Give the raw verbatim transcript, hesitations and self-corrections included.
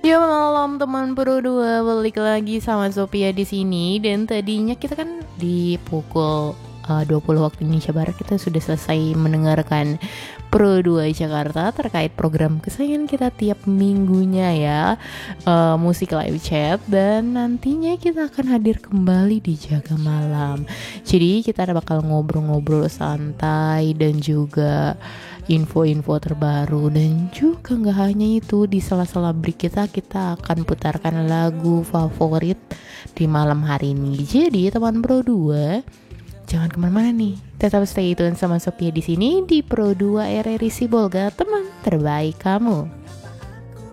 Ya malam teman Pro dua, balik lagi sama Sophia di sini. Dan tadinya kita kan di pukul uh, dua puluh waktu Indonesia Barat kita sudah selesai mendengarkan Pro dua Jakarta terkait program kesayangan kita tiap minggunya ya, uh, musik live chat. Dan nantinya kita akan hadir kembali di Jaga Malam. Jadi kita bakal ngobrol-ngobrol santai dan juga info-info terbaru, dan juga nggak hanya itu, di sela-sela break kita kita akan putarkan lagu favorit di malam hari ini. Jadi teman Pro dua, jangan kemana-mana nih, tetap stay tune sama Sophia di sini di Pro dua R R I Sibolga, teman terbaik kamu.